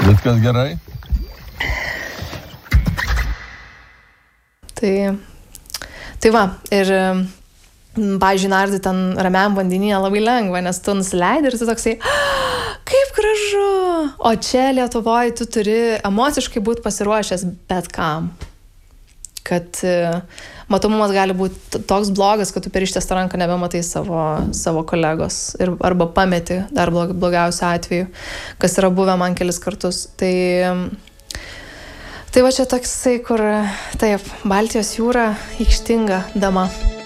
Viskas gerai? Tai va, ir pavyzdžiui, nardi ten ramiam vandenyje labai lengva, nes tu nusileidi ir tu toksai, kaip gražu. O čia Lietuvoje tu turi emociškai būti pasiruošęs bet kam. Kad matomumas gali būti toks blogas, kad tu per ištiestą ranką nebematai savo kolegos arba pameti dar blogiausiu atveju, kas yra buvę man kelis kartus. Tai va čia toksai, kur taip, Baltijos jūra aikštinga dama.